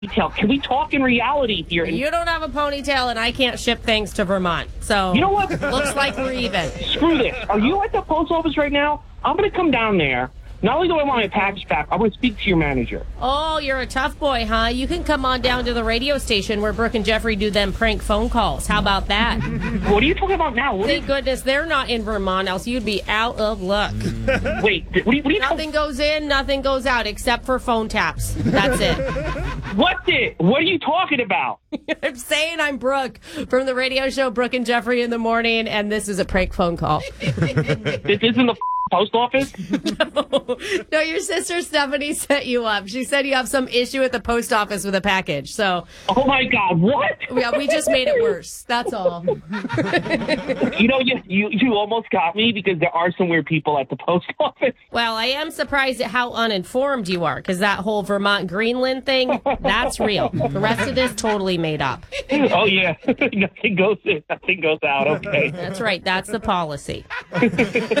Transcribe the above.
ponytail. Can we talk in reality here? You don't have a ponytail, and I can't ship things to Vermont. So, you know what? Looks like we're even. Screw this. Are you at the post office right now? I'm going to come down there. Not only do I want my package back, I'm going to speak to your manager. Oh, you're a tough boy, huh? You can come on down to the radio station where Brooke and Jeffrey do them prank phone calls. How about that? What are you talking about now? Thank goodness they're not in Vermont, else you'd be out of luck. Wait, what are you Nothing goes in, nothing goes out, except for phone taps. That's it. What's it? What are you talking about? I'm saying I'm Brooke from the radio show Brooke and Jeffrey in the Morning, and this is a prank phone call. This isn't the post office? No, your sister Stephanie set you up. She said you have some issue at the post office with a package. So, oh my God, what? Yeah, we just made it worse. That's all. You know, you almost got me because there are some weird people at the post office. Well, I am surprised at how uninformed you are, because that whole Vermont Greenland thing, that's real. The rest of this totally made up. Oh yeah, nothing goes in, nothing goes out. Okay, that's right. That's the policy.